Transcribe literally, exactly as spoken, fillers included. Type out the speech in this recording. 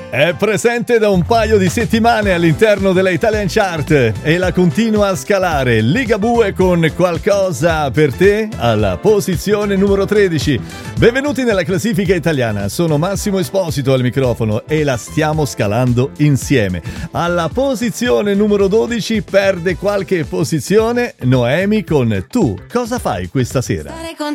È presente da un paio di settimane all'interno della Italian Chart e la continua a scalare. Ligabue con Qualcosa per te alla posizione numero tredici. Benvenuti nella classifica italiana, sono Massimo Esposito al microfono e la stiamo scalando insieme. Alla posizione numero dodici perde qualche posizione Noemi con Tu cosa fai questa sera? Stare con